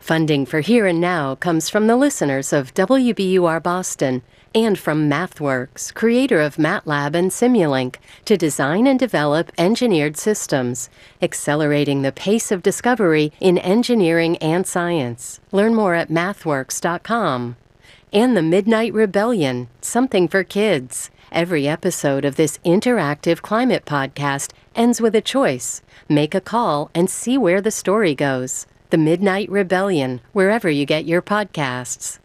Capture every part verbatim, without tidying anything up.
Funding for Here and Now comes from the listeners of W B U R Boston and from MathWorks, creator of MATLAB and Simulink, to design and develop engineered systems, accelerating the pace of discovery in engineering and science. Learn more at mathworks dot com. And the Midnight Rebellion, something for kids. Every episode of this interactive climate podcast ends with a choice. Make a call and see where the story goes. The Midnight Rebellion, wherever you get your podcasts.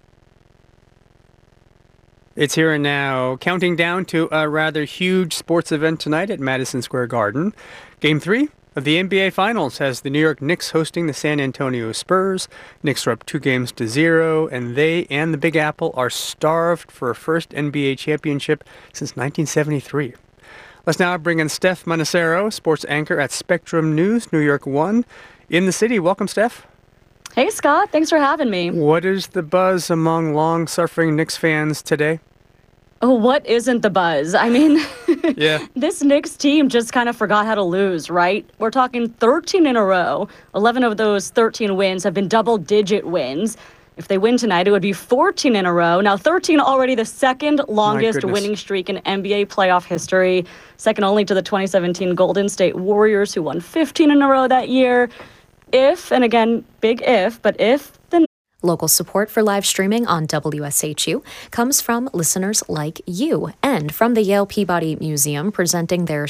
It's Here and Now, counting down to a rather huge sports event tonight at Madison Square Garden. Game three of the N B A Finals has the New York Knicks hosting the San Antonio Spurs. Knicks are up two games to zero, and they and the Big Apple are starved for a first N B A championship since nineteen seventy-three. Let's now bring in Steph Manassero, sports anchor at Spectrum News, New York one, in the city. Welcome, Steph. Hey, Scott. Thanks for having me. What is the buzz among long-suffering Knicks fans today? Oh, what isn't the buzz? I mean, yeah. This Knicks team just kind of forgot how to lose, right? We're talking thirteen in a row. eleven of those thirteen wins have been double-digit wins. If they win tonight, it would be fourteen in a row. Now, thirteen already the second longest winning streak in N B A playoff history, second only to the twenty seventeen Golden State Warriors, who won fifteen in a row that year. If, and again, big if, but if the Local support for live streaming on W S H U comes from listeners like you and from the Yale Peabody Museum presenting their